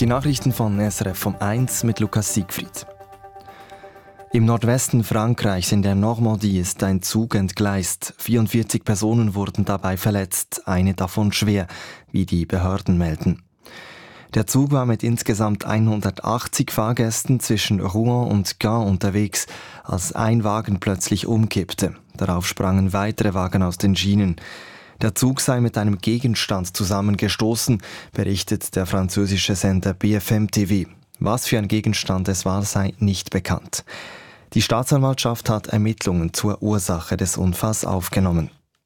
Die Nachrichten von SRF um 1 mit Lukas Siegfried. Im Nordwesten Frankreichs in der Normandie ist ein Zug entgleist. 44 Personen wurden dabei verletzt, eine davon schwer, wie die Behörden melden. Der Zug war mit insgesamt 180 Fahrgästen zwischen Rouen und Caen unterwegs, als ein Wagen plötzlich umkippte. Darauf sprangen weitere Wagen aus den Schienen. Der Zug sei mit einem Gegenstand zusammengestoßen, berichtet der französische Sender BFM TV. Was für ein Gegenstand es war, sei nicht bekannt. Die Staatsanwaltschaft hat Ermittlungen zur Ursache des Unfalls aufgenommen.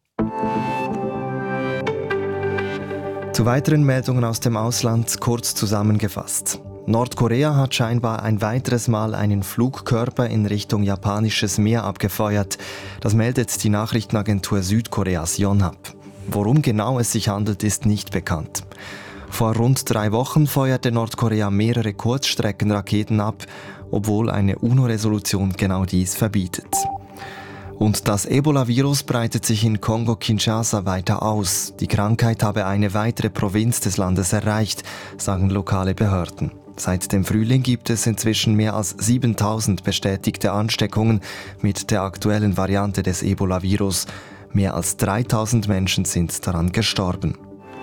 Zu weiteren Meldungen aus dem Ausland kurz zusammengefasst. Nordkorea hat scheinbar ein weiteres Mal einen Flugkörper in Richtung japanisches Meer abgefeuert. Das meldet die Nachrichtenagentur Südkoreas Yonhap. Worum genau es sich handelt, ist nicht bekannt. Vor rund 3 Wochen feuerte Nordkorea mehrere Kurzstreckenraketen ab, obwohl eine UNO-Resolution genau dies verbietet. Und das Ebola-Virus breitet sich in Kongo-Kinshasa weiter aus. Die Krankheit habe eine weitere Provinz des Landes erreicht, sagen lokale Behörden. Seit dem Frühling gibt es inzwischen mehr als 7.000 bestätigte Ansteckungen mit der aktuellen Variante des Ebola-Virus. Mehr als 3.000 Menschen sind daran gestorben.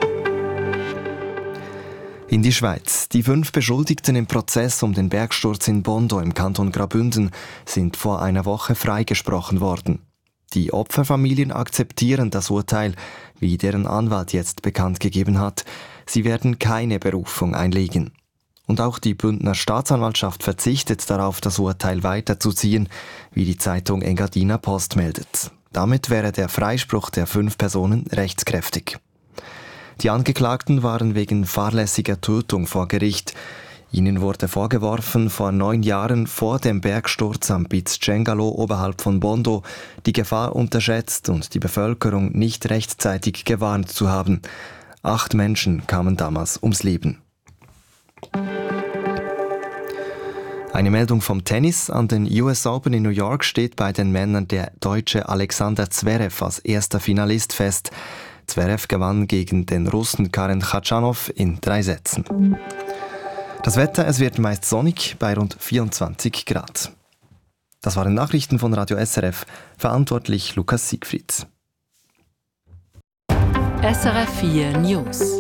In die Schweiz. Die 5 Beschuldigten im Prozess um den Bergsturz in Bondo im Kanton Graubünden sind vor einer Woche freigesprochen worden. Die Opferfamilien akzeptieren das Urteil, wie deren Anwalt jetzt bekannt gegeben hat. Sie werden keine Berufung einlegen. Und auch die Bündner Staatsanwaltschaft verzichtet darauf, das Urteil weiterzuziehen, wie die Zeitung Engadiner Post meldet. Damit wäre der Freispruch der 5 Personen rechtskräftig. Die Angeklagten waren wegen fahrlässiger Tötung vor Gericht. Ihnen wurde vorgeworfen, vor 9 Jahren vor dem Bergsturz am Piz Cengalo oberhalb von Bondo die Gefahr unterschätzt und die Bevölkerung nicht rechtzeitig gewarnt zu haben. 8 Menschen kamen damals ums Leben. Eine Meldung vom Tennis. An den US Open in New York steht bei den Männern der Deutsche Alexander Zverev als erster Finalist fest. Zverev gewann gegen den Russen Karen Khachanov in 3 Sätzen. Das Wetter, es wird meist sonnig bei rund 24 Grad. Das waren Nachrichten von Radio SRF, verantwortlich Lukas Siegfried. SRF 4 News.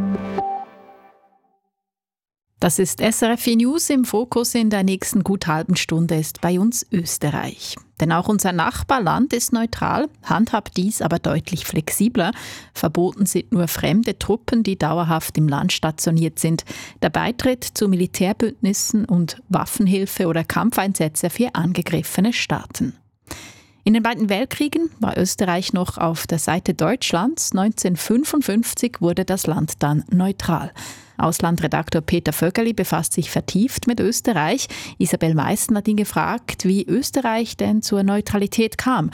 Das ist SRF 4 News. Im Fokus in der nächsten gut halben Stunde ist bei uns Österreich. Denn auch unser Nachbarland ist neutral, handhabt dies aber deutlich flexibler. Verboten sind nur fremde Truppen, die dauerhaft im Land stationiert sind. Der Beitritt zu Militärbündnissen und Waffenhilfe oder Kampfeinsätze für angegriffene Staaten. In den beiden Weltkriegen war Österreich noch auf der Seite Deutschlands. 1955 wurde das Land dann neutral. Auslandredaktor Peter Vögeli befasst sich vertieft mit Österreich. Isabel Meissen hat ihn gefragt, wie Österreich denn zur Neutralität kam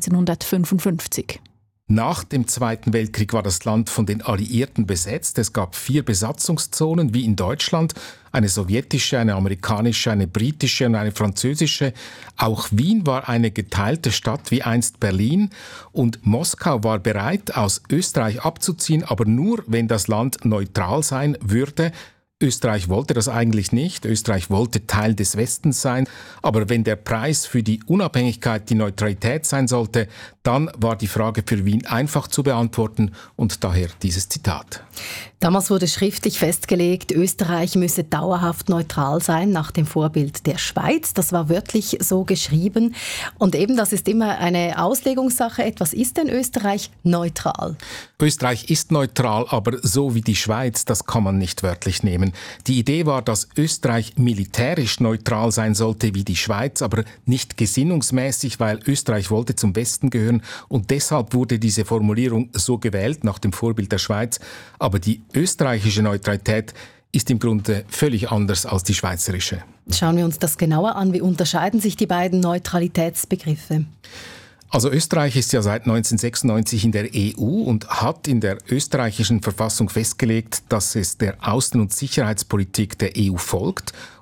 1955. Nach dem Zweiten Weltkrieg war das Land von den Alliierten besetzt. Es gab 4 Besatzungszonen wie in Deutschland, eine sowjetische, eine amerikanische, eine britische und eine französische. Auch Wien war eine geteilte Stadt wie einst Berlin und Moskau war bereit, aus Österreich abzuziehen, aber nur, wenn das Land neutral sein würde. Österreich wollte das eigentlich nicht. Österreich wollte Teil des Westens sein. Aber wenn der Preis für die Unabhängigkeit die Neutralität sein sollte, dann war die Frage für Wien einfach zu beantworten und daher dieses Zitat. Damals wurde schriftlich festgelegt, Österreich müsse dauerhaft neutral sein, nach dem Vorbild der Schweiz. Das war wörtlich so geschrieben. Und eben, das ist immer eine Auslegungssache. Was ist denn Österreich neutral? Österreich ist neutral, aber so wie die Schweiz, das kann man nicht wörtlich nehmen. Die Idee war, dass Österreich militärisch neutral sein sollte wie die Schweiz, aber nicht gesinnungsmäßig, weil Österreich wollte zum Westen gehören und deshalb wurde diese Formulierung so gewählt, nach dem Vorbild der Schweiz. Aber die österreichische Neutralität ist im Grunde völlig anders als die schweizerische. Schauen wir uns das genauer an. Wie unterscheiden sich die beiden Neutralitätsbegriffe? Also Österreich ist ja seit 1996 in der EU und hat in der österreichischen Verfassung festgelegt, dass es der Außen- und Sicherheitspolitik der EU folgt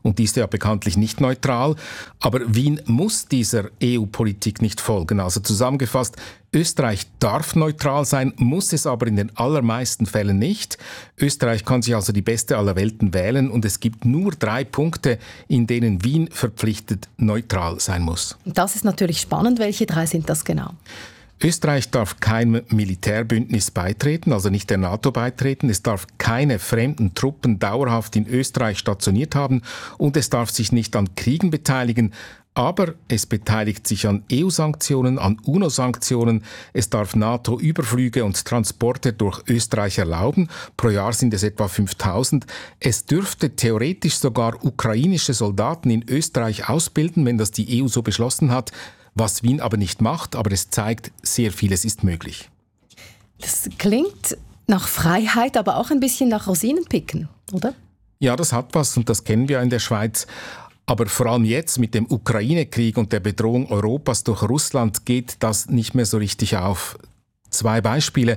und die ist ja bekanntlich nicht neutral. Aber Wien muss dieser EU-Politik nicht folgen. Also zusammengefasst, Österreich darf neutral sein, muss es aber in den allermeisten Fällen nicht. Österreich kann sich also die beste aller Welten wählen und es gibt nur 3 Punkte, in denen Wien verpflichtet neutral sein muss. Das ist natürlich spannend. Welche 3 sind das genau? Österreich darf keinem Militärbündnis beitreten, also nicht der NATO beitreten. Es darf keine fremden Truppen dauerhaft in Österreich stationiert haben und es darf sich nicht an Kriegen beteiligen. Aber es beteiligt sich an EU-Sanktionen, an UNO-Sanktionen. Es darf NATO-Überflüge und Transporte durch Österreich erlauben. Pro Jahr sind es etwa 5.000. Es dürfte theoretisch sogar ukrainische Soldaten in Österreich ausbilden, wenn das die EU so beschlossen hat. Was Wien aber nicht macht, aber es zeigt, sehr vieles ist möglich. Das klingt nach Freiheit, aber auch ein bisschen nach Rosinenpicken, oder? Ja, das hat was und das kennen wir in der Schweiz. Aber vor allem jetzt mit dem Ukraine-Krieg und der Bedrohung Europas durch Russland geht das nicht mehr so richtig auf. 2 Beispiele.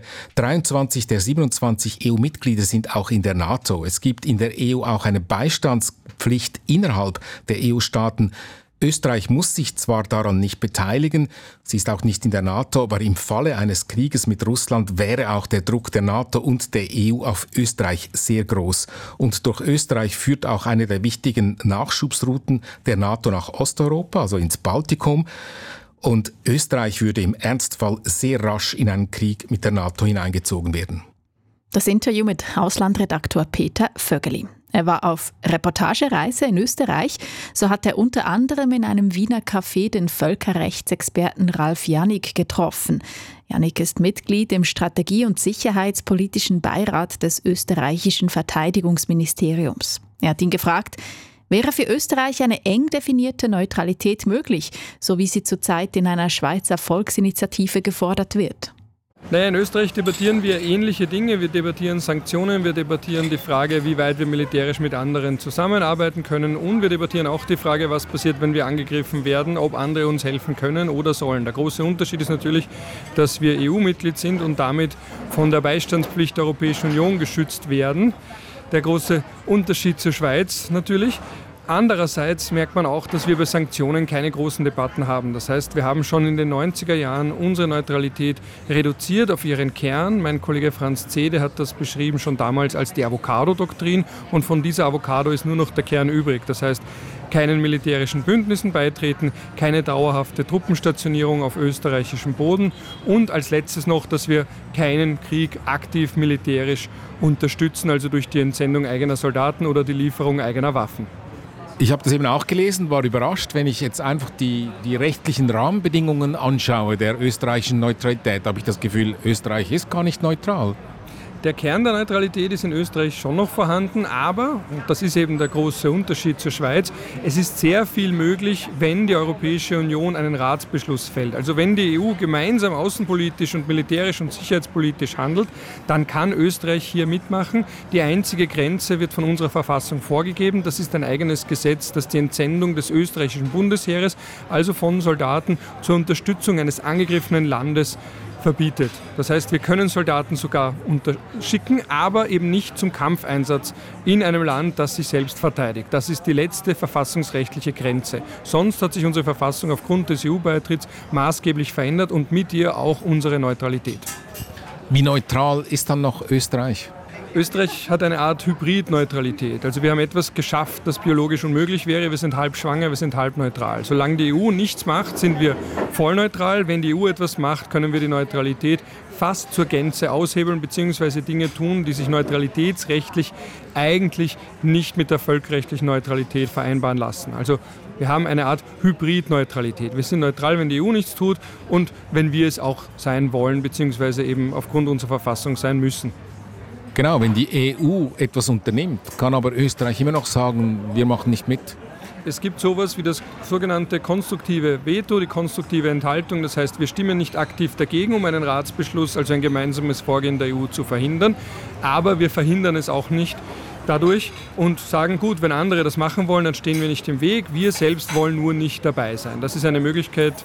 23 der 27 EU-Mitglieder sind auch in der NATO. Es gibt in der EU auch eine Beistandspflicht innerhalb der EU-Staaten. Österreich muss sich zwar daran nicht beteiligen, sie ist auch nicht in der NATO, aber im Falle eines Krieges mit Russland wäre auch der Druck der NATO und der EU auf Österreich sehr groß. Und durch Österreich führt auch eine der wichtigen Nachschubsrouten der NATO nach Osteuropa, also ins Baltikum. Und Österreich würde im Ernstfall sehr rasch in einen Krieg mit der NATO hineingezogen werden. Das Interview mit Auslandredaktor Peter Vögeli. Er war auf Reportagereise in Österreich. So hat er unter anderem in einem Wiener Café den Völkerrechtsexperten Ralf Janik getroffen. Janik ist Mitglied im Strategie- und Sicherheitspolitischen Beirat des österreichischen Verteidigungsministeriums. Er hat ihn gefragt, wäre für Österreich eine eng definierte Neutralität möglich, so wie sie zurzeit in einer Schweizer Volksinitiative gefordert wird? Naja, in Österreich debattieren wir ähnliche Dinge. Wir debattieren Sanktionen, wir debattieren die Frage, wie weit wir militärisch mit anderen zusammenarbeiten können und wir debattieren auch die Frage, was passiert, wenn wir angegriffen werden, ob andere uns helfen können oder sollen. Der große Unterschied ist natürlich, dass wir EU-Mitglied sind und damit von der Beistandspflicht der Europäischen Union geschützt werden. Der große Unterschied zur Schweiz natürlich. Andererseits merkt man auch, dass wir bei Sanktionen keine großen Debatten haben. Das heißt, wir haben schon in den 90er Jahren unsere Neutralität reduziert auf ihren Kern. Mein Kollege Franz Zede hat das beschrieben schon damals als die Avocado-Doktrin und von dieser Avocado ist nur noch der Kern übrig. Das heißt, keinen militärischen Bündnissen beitreten, keine dauerhafte Truppenstationierung auf österreichischem Boden und als letztes noch, dass wir keinen Krieg aktiv militärisch unterstützen, also durch die Entsendung eigener Soldaten oder die Lieferung eigener Waffen. Ich habe das eben auch gelesen, war überrascht, wenn ich jetzt einfach die rechtlichen Rahmenbedingungen anschaue der österreichischen Neutralität, habe ich das Gefühl, Österreich ist gar nicht neutral. Der Kern der Neutralität ist in Österreich schon noch vorhanden, aber, und das ist eben der große Unterschied zur Schweiz, es ist sehr viel möglich, wenn die Europäische Union einen Ratsbeschluss fällt. Also wenn die EU gemeinsam außenpolitisch und militärisch und sicherheitspolitisch handelt, dann kann Österreich hier mitmachen. Die einzige Grenze wird von unserer Verfassung vorgegeben. Das ist ein eigenes Gesetz, das die Entsendung des österreichischen Bundesheeres, also von Soldaten zur Unterstützung eines angegriffenen Landes, verbietet. Das heißt, wir können Soldaten sogar schicken, aber eben nicht zum Kampfeinsatz in einem Land, das sich selbst verteidigt. Das ist die letzte verfassungsrechtliche Grenze. Sonst hat sich unsere Verfassung aufgrund des EU-Beitritts maßgeblich verändert und mit ihr auch unsere Neutralität. Wie neutral ist dann noch Österreich? Österreich hat eine Art Hybridneutralität. Also wir haben etwas geschafft, das biologisch unmöglich wäre. Wir sind halb schwanger, wir sind halb neutral. Solange die EU nichts macht, sind wir voll neutral. Wenn die EU etwas macht, können wir die Neutralität fast zur Gänze aushebeln bzw. Dinge tun, die sich neutralitätsrechtlich eigentlich nicht mit der völkerrechtlichen Neutralität vereinbaren lassen. Also wir haben eine Art Hybridneutralität. Wir sind neutral, wenn die EU nichts tut und wenn wir es auch sein wollen bzw. eben aufgrund unserer Verfassung sein müssen. Genau, wenn die EU etwas unternimmt, kann aber Österreich immer noch sagen, wir machen nicht mit. Es gibt sowas wie das sogenannte konstruktive Veto, die konstruktive Enthaltung. Das heißt, wir stimmen nicht aktiv dagegen, um einen Ratsbeschluss, also ein gemeinsames Vorgehen der EU zu verhindern. Aber wir verhindern es auch nicht dadurch und sagen, gut, wenn andere das machen wollen, dann stehen wir nicht im Weg. Wir selbst wollen nur nicht dabei sein. Das ist eine Möglichkeit,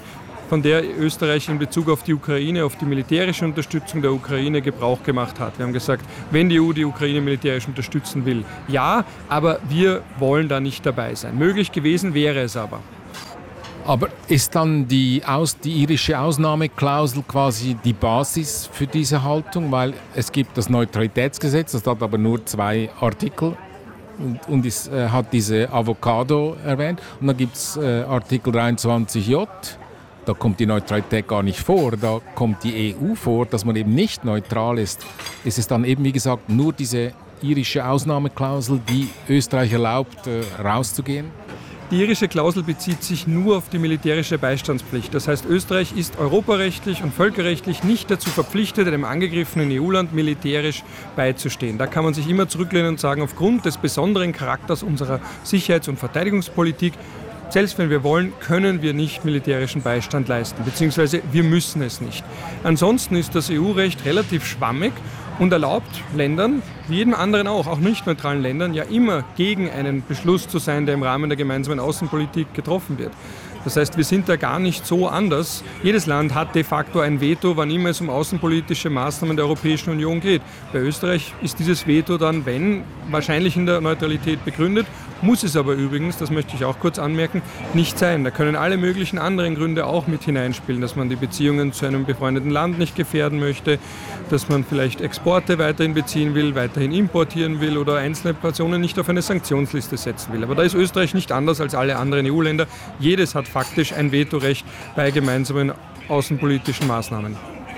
von der Österreich in Bezug auf die Ukraine, auf die militärische Unterstützung der Ukraine Gebrauch gemacht hat. Wir haben gesagt, wenn die EU die Ukraine militärisch unterstützen will, ja, aber wir wollen da nicht dabei sein. Möglich gewesen wäre es aber. Aber ist dann die irische Ausnahmeklausel quasi die Basis für diese Haltung? Weil es gibt das Neutralitätsgesetz, das hat aber nur 2 Artikel und es hat diese Avocado erwähnt. Und dann gibt es Artikel 23j, da kommt die Neutralität gar nicht vor, da kommt die EU vor, dass man eben nicht neutral ist. Ist es dann eben, wie gesagt, nur diese irische Ausnahmeklausel, die Österreich erlaubt, rauszugehen? Die irische Klausel bezieht sich nur auf die militärische Beistandspflicht. Das heißt, Österreich ist europarechtlich und völkerrechtlich nicht dazu verpflichtet, einem angegriffenen EU-Land militärisch beizustehen. Da kann man sich immer zurücklehnen und sagen, aufgrund des besonderen Charakters unserer Sicherheits- und Verteidigungspolitik, selbst wenn wir wollen, können wir nicht militärischen Beistand leisten, beziehungsweise wir müssen es nicht. Ansonsten ist das EU-Recht relativ schwammig und erlaubt Ländern, wie jedem anderen auch nicht neutralen Ländern, ja immer gegen einen Beschluss zu sein, der im Rahmen der gemeinsamen Außenpolitik getroffen wird. Das heißt, wir sind da gar nicht so anders. Jedes Land hat de facto ein Veto, wann immer es um außenpolitische Maßnahmen der Europäischen Union geht. Bei Österreich ist dieses Veto dann, wenn, wahrscheinlich in der Neutralität begründet, muss es aber übrigens, das möchte ich auch kurz anmerken, nicht sein. Da können alle möglichen anderen Gründe auch mit hineinspielen, dass man die Beziehungen zu einem befreundeten Land nicht gefährden möchte, dass man vielleicht Exporte weiterhin beziehen will, weiterhin importieren will oder einzelne Personen nicht auf eine Sanktionsliste setzen will. Aber da ist Österreich nicht anders als alle anderen EU-Länder. Jedes hat faktisch ein Vetorecht bei gemeinsamen außenpolitischen Maßnahmen.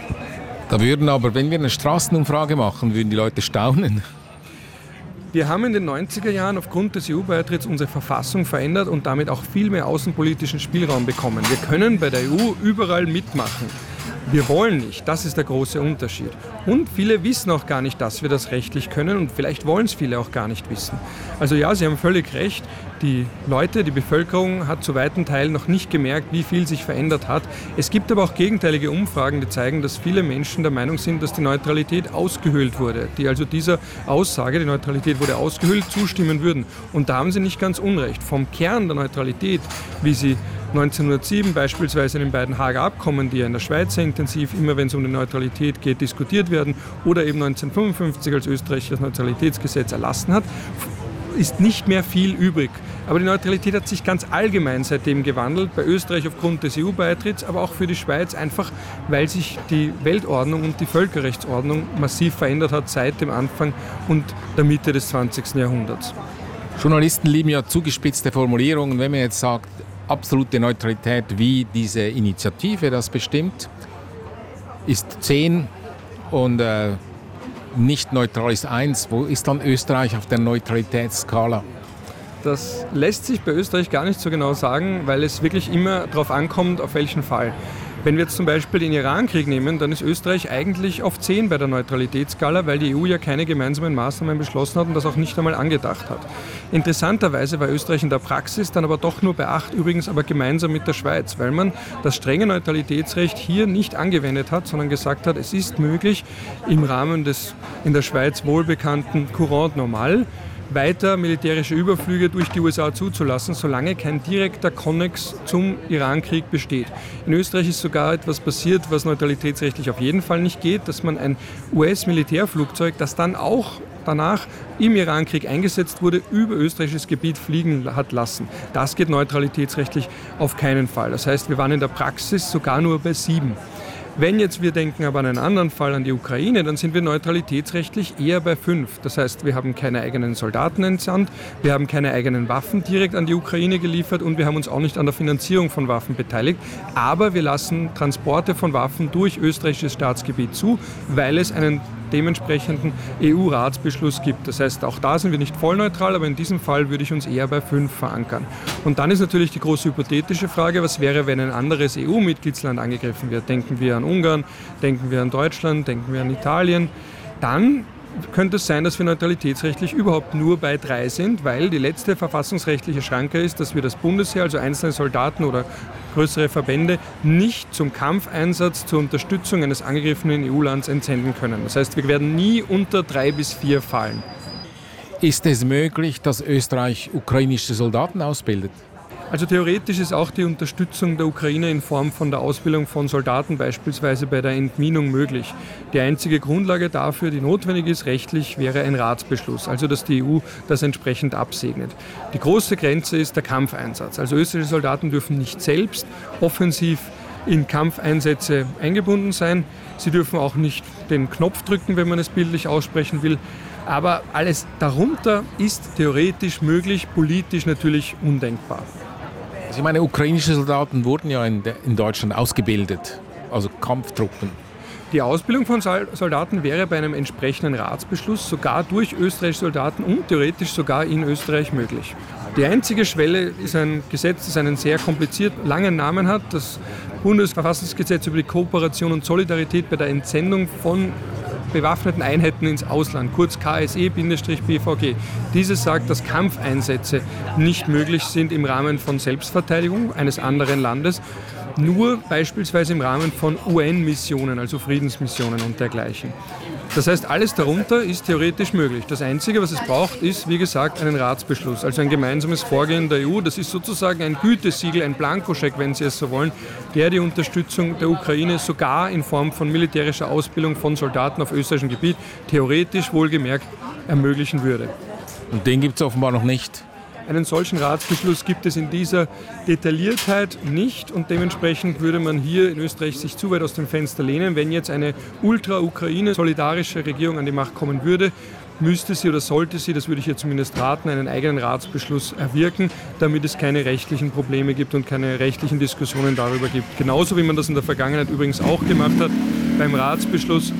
Da würden aber, wenn wir eine Straßenumfrage machen, würden die Leute staunen. Wir haben in den 90er Jahren aufgrund des EU-Beitritts unsere Verfassung verändert und damit auch viel mehr außenpolitischen Spielraum bekommen. Wir können bei der EU überall mitmachen. Wir wollen nicht, das ist der große Unterschied. Und viele wissen auch gar nicht, dass wir das rechtlich können und vielleicht wollen es viele auch gar nicht wissen. Also ja, Sie haben völlig recht, die Leute, die Bevölkerung hat zu weiten Teilen noch nicht gemerkt, wie viel sich verändert hat. Es gibt aber auch gegenteilige Umfragen, die zeigen, dass viele Menschen der Meinung sind, dass die Neutralität ausgehöhlt wurde, die also dieser Aussage, die Neutralität wurde ausgehöhlt, zustimmen würden. Und da haben sie nicht ganz unrecht. Vom Kern der Neutralität, wie sie 1907 beispielsweise in den beiden Haager Abkommen, die ja in der Schweiz sehr intensiv, immer wenn es um die Neutralität geht, diskutiert werden, oder eben 1955, als Österreich das Neutralitätsgesetz erlassen hat, ist nicht mehr viel übrig. Aber die Neutralität hat sich ganz allgemein seitdem gewandelt, bei Österreich aufgrund des EU-Beitritts, aber auch für die Schweiz einfach, weil sich die Weltordnung und die Völkerrechtsordnung massiv verändert hat seit dem Anfang und der Mitte des 20. Jahrhunderts. Journalisten lieben ja zugespitzte Formulierungen, wenn man jetzt sagt, absolute Neutralität, wie diese Initiative das bestimmt, ist 10 und nicht neutral ist 1. Wo ist dann Österreich auf der Neutralitätsskala? Das lässt sich bei Österreich gar nicht so genau sagen, weil es wirklich immer darauf ankommt, auf welchen Fall. Wenn wir jetzt zum Beispiel den Irankrieg nehmen, dann ist Österreich eigentlich auf 10 bei der Neutralitätsskala, weil die EU ja keine gemeinsamen Maßnahmen beschlossen hat und das auch nicht einmal angedacht hat. Interessanterweise war Österreich in der Praxis dann aber doch nur bei 8, übrigens aber gemeinsam mit der Schweiz, weil man das strenge Neutralitätsrecht hier nicht angewendet hat, sondern gesagt hat, es ist möglich, im Rahmen des in der Schweiz wohlbekannten Courant normal weiter militärische Überflüge durch die USA zuzulassen, solange kein direkter Konnex zum Irankrieg besteht. In Österreich ist sogar etwas passiert, was neutralitätsrechtlich auf jeden Fall nicht geht, dass man ein US-Militärflugzeug, das dann auch danach im Irankrieg eingesetzt wurde, über österreichisches Gebiet fliegen hat lassen. Das geht neutralitätsrechtlich auf keinen Fall. Das heißt, wir waren in der Praxis sogar nur bei 7. Wenn jetzt wir denken aber an einen anderen Fall, an die Ukraine, dann sind wir neutralitätsrechtlich eher bei 5. Das heißt, wir haben keine eigenen Soldaten entsandt, wir haben keine eigenen Waffen direkt an die Ukraine geliefert und wir haben uns auch nicht an der Finanzierung von Waffen beteiligt. Aber wir lassen Transporte von Waffen durch österreichisches Staatsgebiet zu, weil es einen dementsprechenden EU-Ratsbeschluss gibt. Das heißt, auch da sind wir nicht voll neutral, aber in diesem Fall würde ich uns eher bei 5 verankern. Und dann ist natürlich die große hypothetische Frage, was wäre, wenn ein anderes EU-Mitgliedsland angegriffen wird? Denken wir an Ungarn, denken wir an Deutschland, denken wir an Italien. Dann könnte es sein, dass wir neutralitätsrechtlich überhaupt nur bei 3 sind, weil die letzte verfassungsrechtliche Schranke ist, dass wir das Bundesheer, also einzelne Soldaten oder größere Verbände, nicht zum Kampfeinsatz zur Unterstützung eines angegriffenen EU-Lands entsenden können. Das heißt, wir werden nie unter 3 bis 4 fallen. Ist es möglich, dass Österreich ukrainische Soldaten ausbildet? Also theoretisch ist auch die Unterstützung der Ukraine in Form von der Ausbildung von Soldaten beispielsweise bei der Entminung möglich. Die einzige Grundlage dafür, die notwendig ist, rechtlich, wäre ein Ratsbeschluss, also dass die EU das entsprechend absegnet. Die große Grenze ist der Kampfeinsatz. Also österreichische Soldaten dürfen nicht selbst offensiv in Kampfeinsätze eingebunden sein. Sie dürfen auch nicht den Knopf drücken, wenn man es bildlich aussprechen will. Aber alles darunter ist theoretisch möglich, politisch natürlich undenkbar. Also ich meine, ukrainische Soldaten wurden ja in Deutschland ausgebildet, also Kampftruppen. Die Ausbildung von Soldaten wäre bei einem entsprechenden Ratsbeschluss sogar durch österreichische Soldaten und theoretisch sogar in Österreich möglich. Die einzige Schwelle ist ein Gesetz, das einen sehr komplizierten, langen Namen hat, das Bundesverfassungsgesetz über die Kooperation und Solidarität bei der Entsendung von bewaffneten Einheiten ins Ausland, kurz KSE-BVG. Dieses sagt, dass Kampfeinsätze nicht möglich sind im Rahmen von Selbstverteidigung eines anderen Landes, nur beispielsweise im Rahmen von UN-Missionen, also Friedensmissionen und dergleichen. Das heißt, alles darunter ist theoretisch möglich. Das Einzige, was es braucht, ist, wie gesagt, einen Ratsbeschluss, also ein gemeinsames Vorgehen der EU. Das ist sozusagen ein Gütesiegel, ein Blankoscheck, wenn Sie es so wollen, der die Unterstützung der Ukraine sogar in Form von militärischer Ausbildung von Soldaten auf österreichischem Gebiet theoretisch wohlgemerkt ermöglichen würde. Und den gibt es offenbar noch nicht. Einen solchen Ratsbeschluss gibt es in dieser Detailliertheit nicht und dementsprechend würde man hier in Österreich sich zu weit aus dem Fenster lehnen. Wenn jetzt eine ultra-Ukraine-solidarische Regierung an die Macht kommen würde, müsste sie oder sollte sie, das würde ich ihr zumindest raten, einen eigenen Ratsbeschluss erwirken, damit es keine rechtlichen Probleme gibt und keine rechtlichen Diskussionen darüber gibt. Genauso wie man das in der Vergangenheit übrigens auch gemacht hat beim Ratsbeschluss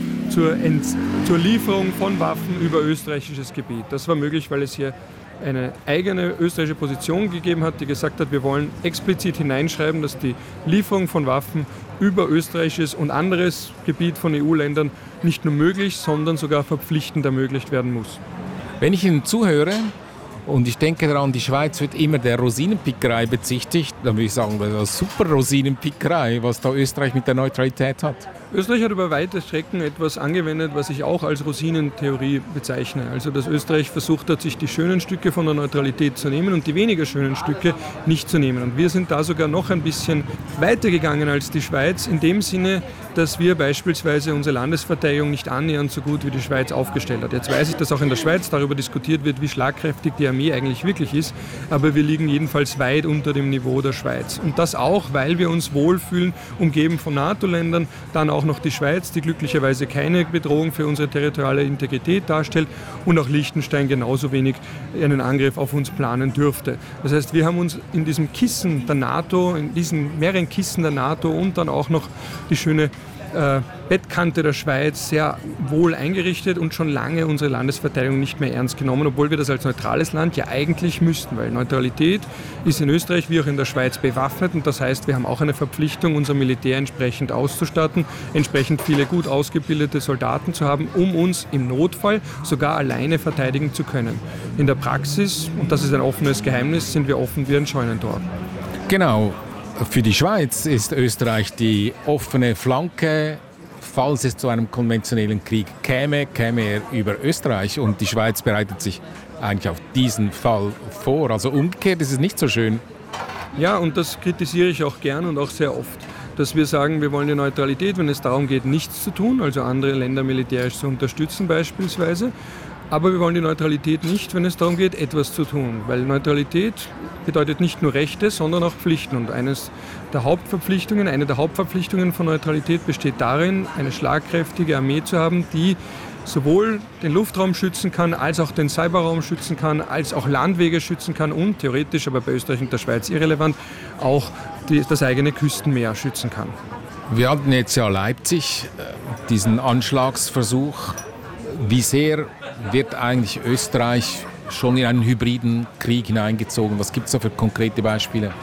zur Lieferung von Waffen über österreichisches Gebiet. Das war möglich, weil es hier eine eigene österreichische Position gegeben hat, die gesagt hat, wir wollen explizit hineinschreiben, dass die Lieferung von Waffen über österreichisches und anderes Gebiet von EU-Ländern nicht nur möglich, sondern sogar verpflichtend ermöglicht werden muss. Wenn ich Ihnen zuhöre und ich denke daran, die Schweiz wird immer der Rosinenpickerei bezichtigt, dann würde ich sagen, das ist eine super Rosinenpickerei, was da Österreich mit der Neutralität hat. Österreich hat über weite Strecken etwas angewendet, was ich auch als Rosinentheorie bezeichne. Also dass Österreich versucht hat, sich die schönen Stücke von der Neutralität zu nehmen und die weniger schönen Stücke nicht zu nehmen. Und wir sind da sogar noch ein bisschen weiter gegangen als die Schweiz, in dem Sinne, dass wir beispielsweise unsere Landesverteidigung nicht annähernd so gut wie die Schweiz aufgestellt hat. Jetzt weiß ich, dass auch in der Schweiz darüber diskutiert wird, wie schlagkräftig die Armee eigentlich wirklich ist, aber wir liegen jedenfalls weit unter dem Niveau der Schweiz. Und das auch, weil wir uns wohlfühlen, umgeben von NATO-Ländern, dann auch noch die Schweiz, die glücklicherweise keine Bedrohung für unsere territoriale Integrität darstellt und auch Liechtenstein genauso wenig einen Angriff auf uns planen dürfte. Das heißt, wir haben uns in diesem Kissen der NATO, in diesen mehreren Kissen der NATO und dann auch noch die schöne Bettkante der Schweiz sehr wohl eingerichtet und schon lange unsere Landesverteidigung nicht mehr ernst genommen, obwohl wir das als neutrales Land ja eigentlich müssten, weil Neutralität ist in Österreich wie auch in der Schweiz bewaffnet und das heißt, wir haben auch eine Verpflichtung, unser Militär entsprechend auszustatten, entsprechend viele gut ausgebildete Soldaten zu haben, um uns im Notfall sogar alleine verteidigen zu können. In der Praxis, und das ist ein offenes Geheimnis, sind wir offen wie ein Scheunentor. Genau. Für die Schweiz ist Österreich die offene Flanke. Falls es zu einem konventionellen Krieg käme er über Österreich und die Schweiz bereitet sich eigentlich auf diesen Fall vor. Also umgekehrt ist es nicht so schön. Ja, und das kritisiere ich auch gern und auch sehr oft, dass wir sagen, wir wollen die Neutralität, wenn es darum geht, nichts zu tun, also andere Länder militärisch zu unterstützen beispielsweise. Aber wir wollen die Neutralität nicht, wenn es darum geht, etwas zu tun. Weil Neutralität bedeutet nicht nur Rechte, sondern auch Pflichten. Und eine der Hauptverpflichtungen von Neutralität besteht darin, eine schlagkräftige Armee zu haben, die sowohl den Luftraum schützen kann, als auch den Cyberraum schützen kann, als auch Landwege schützen kann und theoretisch, aber bei Österreich und der Schweiz irrelevant, auch das eigene Küstenmeer schützen kann. Wir hatten jetzt ja Leipzig, diesen Anschlagsversuch. Wie sehr wird eigentlich Österreich schon in einen hybriden Krieg hineingezogen? Was gibt es da für konkrete Beispiele?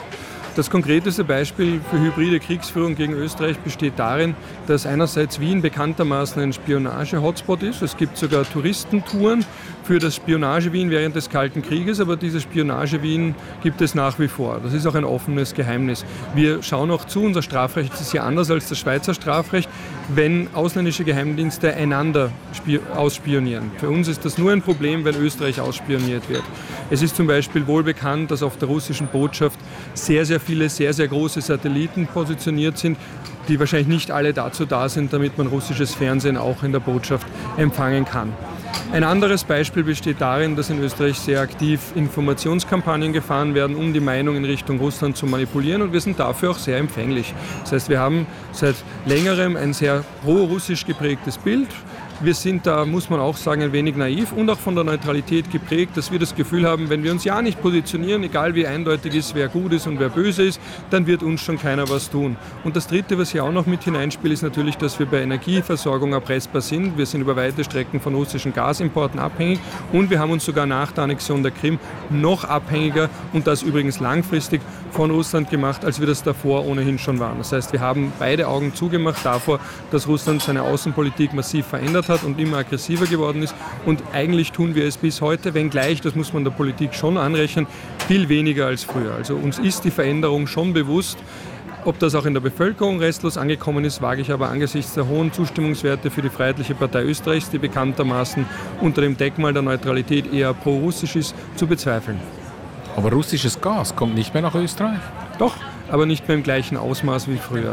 Das konkreteste Beispiel für hybride Kriegsführung gegen Österreich besteht darin, dass einerseits Wien bekanntermaßen ein Spionage-Hotspot ist. Es gibt sogar Touristentouren für das Spionage-Wien während des Kalten Krieges, aber dieses Spionage-Wien gibt es nach wie vor. Das ist auch ein offenes Geheimnis. Wir schauen auch zu, unser Strafrecht ist ja anders als das Schweizer Strafrecht, wenn ausländische Geheimdienste einander ausspionieren. Für uns ist das nur ein Problem, wenn Österreich ausspioniert wird. Es ist zum Beispiel wohl bekannt, dass auf der russischen Botschaft sehr, sehr viele, sehr, sehr große Satelliten positioniert sind, die wahrscheinlich nicht alle dazu da sind, damit man russisches Fernsehen auch in der Botschaft empfangen kann. Ein anderes Beispiel besteht darin, dass in Österreich sehr aktiv Informationskampagnen gefahren werden, um die Meinung in Richtung Russland zu manipulieren, und wir sind dafür auch sehr empfänglich. Das heißt, wir haben seit längerem ein sehr pro-russisch geprägtes Bild. Wir sind da, muss man auch sagen, ein wenig naiv und auch von der Neutralität geprägt, dass wir das Gefühl haben, wenn wir uns ja nicht positionieren, egal wie eindeutig ist, wer gut ist und wer böse ist, dann wird uns schon keiner was tun. Und das Dritte, was hier auch noch mit hineinspielt, ist natürlich, dass wir bei Energieversorgung erpressbar sind. Wir sind über weite Strecken von russischen Gasimporten abhängig und wir haben uns sogar nach der Annexion der Krim noch abhängiger, und das übrigens langfristig, von Russland gemacht, als wir das davor ohnehin schon waren. Das heißt, wir haben beide Augen zugemacht davor, dass Russland seine Außenpolitik massiv verändert hat und immer aggressiver geworden ist. Und eigentlich tun wir es bis heute, wenngleich, das muss man der Politik schon anrechnen, viel weniger als früher. Also uns ist die Veränderung schon bewusst. Ob das auch in der Bevölkerung restlos angekommen ist, wage ich aber angesichts der hohen Zustimmungswerte für die Freiheitliche Partei Österreichs, die bekanntermaßen unter dem Deckmal der Neutralität eher pro-russisch ist, zu bezweifeln. Aber russisches Gas kommt nicht mehr nach Österreich? Doch, aber nicht mehr im gleichen Ausmaß wie früher. 92%.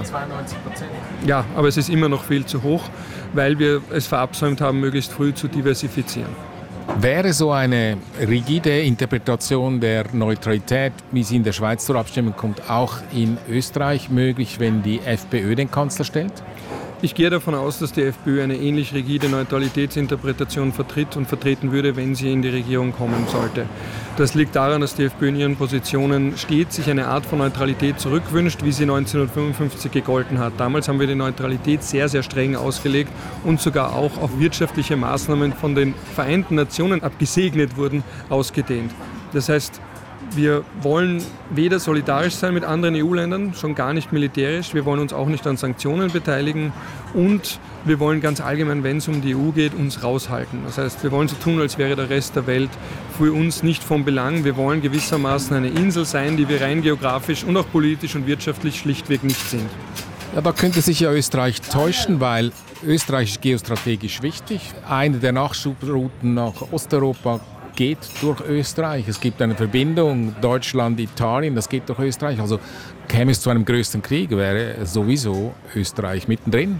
Ja, aber es ist immer noch viel zu hoch, weil wir es verabsäumt haben, möglichst früh zu diversifizieren. Wäre so eine rigide Interpretation der Neutralität, wie sie in der Schweiz zur Abstimmung kommt, auch in Österreich möglich, wenn die FPÖ den Kanzler stellt? Ich gehe davon aus, dass die FPÖ eine ähnlich rigide Neutralitätsinterpretation vertritt und vertreten würde, wenn sie in die Regierung kommen sollte. Das liegt daran, dass die FPÖ in ihren Positionen steht, sich eine Art von Neutralität zurückwünscht, wie sie 1955 gegolten hat. Damals haben wir die Neutralität sehr, sehr streng ausgelegt und sogar auch auf wirtschaftliche Maßnahmen von den Vereinten Nationen abgesegnet wurden, ausgedehnt. Das heißt, wir wollen weder solidarisch sein mit anderen EU-Ländern, schon gar nicht militärisch. Wir wollen uns auch nicht an Sanktionen beteiligen und wir wollen ganz allgemein, wenn es um die EU geht, uns raushalten. Das heißt, wir wollen so tun, als wäre der Rest der Welt für uns nicht von Belang. Wir wollen gewissermaßen eine Insel sein, die wir rein geografisch und auch politisch und wirtschaftlich schlichtweg nicht sind. Ja, da könnte sich ja Österreich täuschen, weil Österreich ist geostrategisch wichtig. Eine der Nachschubrouten nach Osteuropa geht durch Österreich. Es gibt eine Verbindung Deutschland-Italien, das geht durch Österreich. Also käme es zu einem größeren Krieg, wäre sowieso Österreich mittendrin.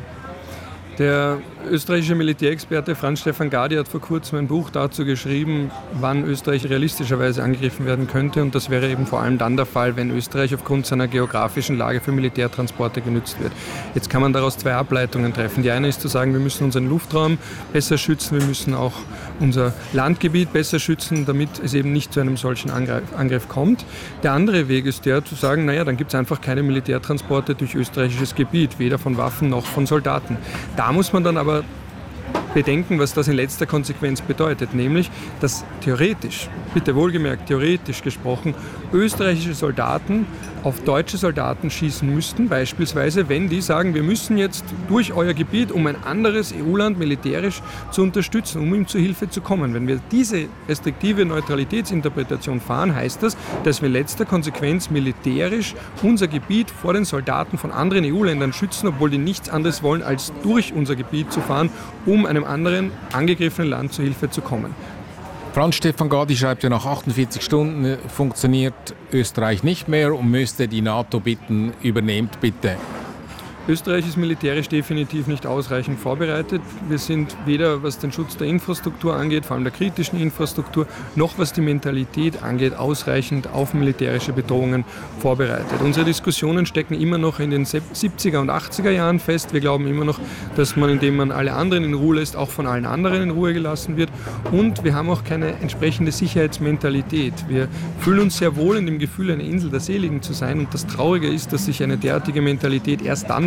Der österreichische Militärexperte Franz-Stefan Gadi hat vor kurzem ein Buch dazu geschrieben, wann Österreich realistischerweise angegriffen werden könnte. Und das wäre eben vor allem dann der Fall, wenn Österreich aufgrund seiner geografischen Lage für Militärtransporte genutzt wird. Jetzt kann man daraus zwei Ableitungen treffen. Die eine ist zu sagen, wir müssen unseren Luftraum besser schützen, wir müssen auch unser Landgebiet besser schützen, damit es eben nicht zu einem solchen Angriff kommt. Der andere Weg ist der zu sagen, naja, dann gibt es einfach keine Militärtransporte durch österreichisches Gebiet, weder von Waffen noch von Soldaten. Da muss man dann aber bedenken, was das in letzter Konsequenz bedeutet, nämlich, dass theoretisch, bitte wohlgemerkt, theoretisch gesprochen, österreichische Soldaten auf deutsche Soldaten schießen müssten, beispielsweise, wenn die sagen, wir müssen jetzt durch euer Gebiet, um ein anderes EU-Land militärisch zu unterstützen, um ihm zu Hilfe zu kommen. Wenn wir diese restriktive Neutralitätsinterpretation fahren, heißt das, dass wir in letzter Konsequenz militärisch unser Gebiet vor den Soldaten von anderen EU-Ländern schützen, obwohl die nichts anderes wollen, als durch unser Gebiet zu fahren, um einem anderen angegriffenen Land zu Hilfe zu kommen. Franz-Stefan Gadi schreibt ja, nach 48 Stunden funktioniert Österreich nicht mehr und müsste die NATO bitten, übernehmt bitte. Österreich ist militärisch definitiv nicht ausreichend vorbereitet. Wir sind weder, was den Schutz der Infrastruktur angeht, vor allem der kritischen Infrastruktur, noch was die Mentalität angeht, ausreichend auf militärische Bedrohungen vorbereitet. Unsere Diskussionen stecken immer noch in den 70er und 80er Jahren fest. Wir glauben immer noch, dass man, indem man alle anderen in Ruhe lässt, auch von allen anderen in Ruhe gelassen wird. Und wir haben auch keine entsprechende Sicherheitsmentalität. Wir fühlen uns sehr wohl in dem Gefühl, eine Insel der Seligen zu sein. Und das Traurige ist, dass sich eine derartige Mentalität erst dann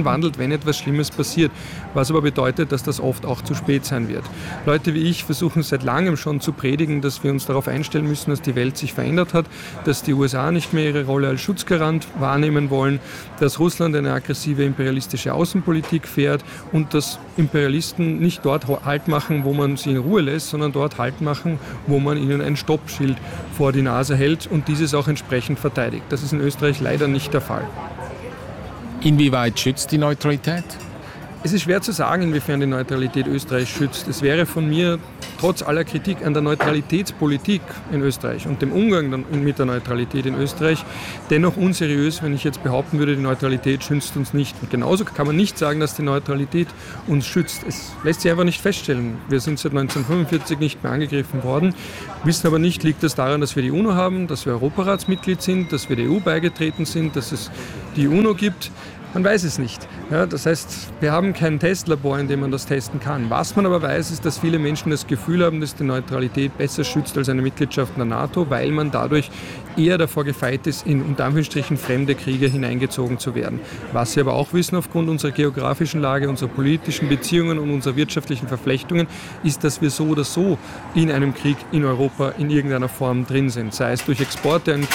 verwandelt, wenn etwas Schlimmes passiert. Was aber bedeutet, dass das oft auch zu spät sein wird. Leute wie ich versuchen seit langem schon zu predigen, dass wir uns darauf einstellen müssen, dass die Welt sich verändert hat, dass die USA nicht mehr ihre Rolle als Schutzgarant wahrnehmen wollen, dass Russland eine aggressive imperialistische Außenpolitik fährt und dass Imperialisten nicht dort Halt machen, wo man sie in Ruhe lässt, sondern dort Halt machen, wo man ihnen ein Stoppschild vor die Nase hält und dieses auch entsprechend verteidigt. Das ist in Österreich leider nicht der Fall. Inwieweit schützt die Neutralität? Es ist schwer zu sagen, inwiefern die Neutralität Österreich schützt. Es wäre von mir, trotz aller Kritik an der Neutralitätspolitik in Österreich und dem Umgang mit der Neutralität in Österreich, dennoch unseriös, wenn ich jetzt behaupten würde, die Neutralität schützt uns nicht. Und genauso kann man nicht sagen, dass die Neutralität uns schützt. Es lässt sich einfach nicht feststellen. Wir sind seit 1945 nicht mehr angegriffen worden, wissen aber nicht, liegt das daran, dass wir die UNO haben, dass wir Europaratsmitglied sind, dass wir der EU beigetreten sind, dass es die UNO gibt. Man weiß es nicht. Ja, das heißt, wir haben kein Testlabor, in dem man das testen kann. Was man aber weiß, ist, dass viele Menschen das Gefühl haben, dass die Neutralität besser schützt als eine Mitgliedschaft in der NATO, weil man dadurch eher davor gefeit ist, in unter Anführungsstrichen fremde Kriege hineingezogen zu werden. Was Sie aber auch wissen aufgrund unserer geografischen Lage, unserer politischen Beziehungen und unserer wirtschaftlichen Verflechtungen, ist, dass wir so oder so in einem Krieg in Europa in irgendeiner Form drin sind. Sei es durch Exporte an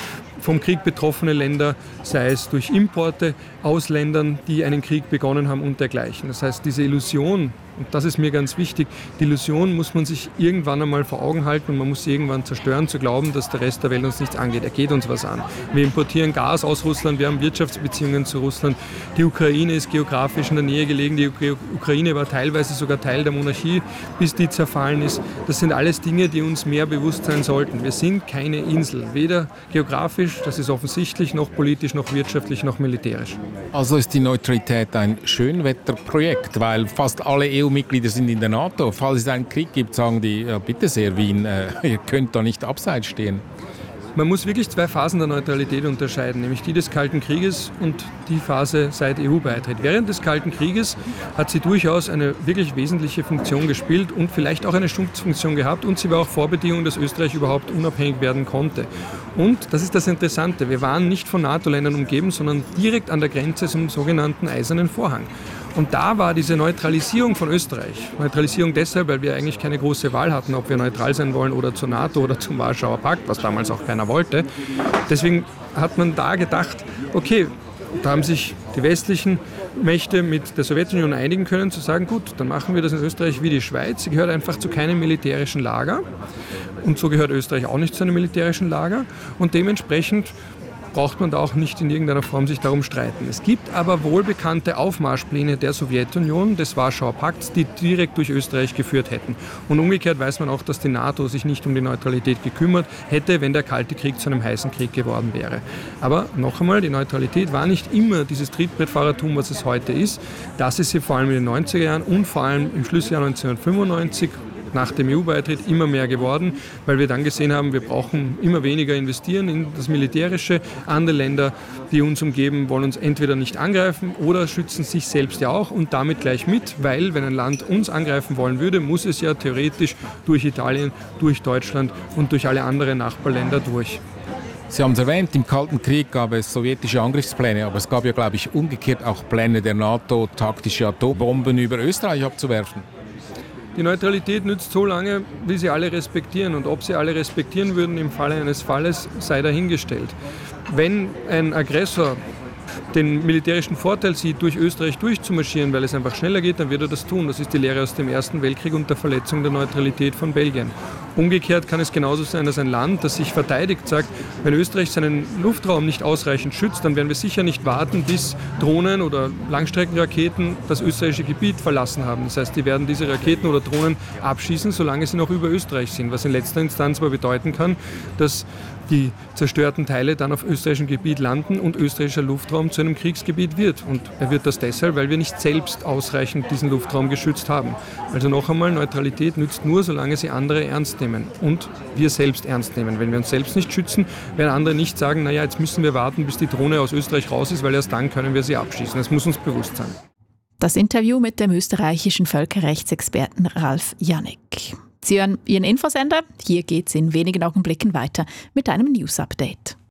vom Krieg betroffene Länder, sei es durch Importe aus Ländern, die einen Krieg begonnen haben und dergleichen. Das heißt, diese Illusion, und das ist mir ganz wichtig, die Illusion muss man sich irgendwann einmal vor Augen halten und man muss sie irgendwann zerstören, zu glauben, dass der Rest der Welt uns nichts angeht. Er geht uns was an. Wir importieren Gas aus Russland, wir haben Wirtschaftsbeziehungen zu Russland. Die Ukraine ist geografisch in der Nähe gelegen. Die Ukraine war teilweise sogar Teil der Monarchie, bis die zerfallen ist. Das sind alles Dinge, die uns mehr bewusst sein sollten. Wir sind keine Insel, weder geografisch, das ist offensichtlich, noch politisch, noch wirtschaftlich, noch militärisch. Also ist die Neutralität ein Schönwetterprojekt, weil fast alle EU-Mitglieder sind in der NATO. Falls es einen Krieg gibt, sagen die, ja, bitte sehr, Wien, ihr könnt da nicht abseits stehen. Man muss wirklich zwei Phasen der Neutralität unterscheiden, nämlich die des Kalten Krieges und die Phase seit EU-Beitritt. Während des Kalten Krieges hat sie durchaus eine wirklich wesentliche Funktion gespielt und vielleicht auch eine Schutzfunktion gehabt und sie war auch Vorbedingung, dass Österreich überhaupt unabhängig werden konnte. Und, das ist das Interessante, wir waren nicht von NATO-Ländern umgeben, sondern direkt an der Grenze zum sogenannten Eisernen Vorhang. Und da war diese Neutralisierung von Österreich, Neutralisierung deshalb, weil wir eigentlich keine große Wahl hatten, ob wir neutral sein wollen oder zur NATO oder zum Warschauer Pakt, was damals auch keiner wollte. Deswegen hat man da gedacht, okay, da haben sich die westlichen Mächte mit der Sowjetunion einigen können, zu sagen, gut, dann machen wir das in Österreich wie die Schweiz. Sie gehört einfach zu keinem militärischen Lager und so gehört Österreich auch nicht zu einem militärischen Lager und dementsprechend braucht man da auch nicht in irgendeiner Form sich darum streiten. Es gibt aber wohlbekannte Aufmarschpläne der Sowjetunion, des Warschauer Pakts, die direkt durch Österreich geführt hätten. Und umgekehrt weiß man auch, dass die NATO sich nicht um die Neutralität gekümmert hätte, wenn der Kalte Krieg zu einem heißen Krieg geworden wäre. Aber noch einmal, die Neutralität war nicht immer dieses Trittbrettfahrertum, was es heute ist. Das ist sie vor allem in den 90er Jahren und vor allem im Schlussjahr 1995 nach dem EU-Beitritt immer mehr geworden, weil wir dann gesehen haben, wir brauchen immer weniger investieren in das Militärische. Andere Länder, die uns umgeben, wollen uns entweder nicht angreifen oder schützen sich selbst ja auch und damit gleich mit, weil wenn ein Land uns angreifen wollen würde, muss es ja theoretisch durch Italien, durch Deutschland und durch alle anderen Nachbarländer durch. Sie haben es erwähnt, im Kalten Krieg gab es sowjetische Angriffspläne, aber es gab ja, glaube ich, umgekehrt auch Pläne der NATO, taktische Atombomben über Österreich abzuwerfen. Die Neutralität nützt so lange, wie sie alle respektieren. Und ob sie alle respektieren würden im Falle eines Falles, sei dahingestellt. Wenn ein Aggressor den militärischen Vorteil sieht, durch Österreich durchzumarschieren, weil es einfach schneller geht, dann wird er das tun. Das ist die Lehre aus dem Ersten Weltkrieg und der Verletzung der Neutralität von Belgien. Umgekehrt kann es genauso sein, dass ein Land, das sich verteidigt, sagt, wenn Österreich seinen Luftraum nicht ausreichend schützt, dann werden wir sicher nicht warten, bis Drohnen oder Langstreckenraketen das österreichische Gebiet verlassen haben. Das heißt, die werden diese Raketen oder Drohnen abschießen, solange sie noch über Österreich sind, was in letzter Instanz aber bedeuten kann, dass die zerstörten Teile dann auf österreichischem Gebiet landen und österreichischer Luftraum zu einem Kriegsgebiet wird. Und er wird das deshalb, weil wir nicht selbst ausreichend diesen Luftraum geschützt haben. Also noch einmal, Neutralität nützt nur, solange sie andere ernst nehmen und wir selbst ernst nehmen. Wenn wir uns selbst nicht schützen, werden andere nicht sagen, naja, jetzt müssen wir warten, bis die Drohne aus Österreich raus ist, weil erst dann können wir sie abschießen. Das muss uns bewusst sein. Das Interview mit dem österreichischen Völkerrechtsexperten Ralf Janik. Sie hören Ihren Infosender. Hier geht es in wenigen Augenblicken weiter mit einem News-Update.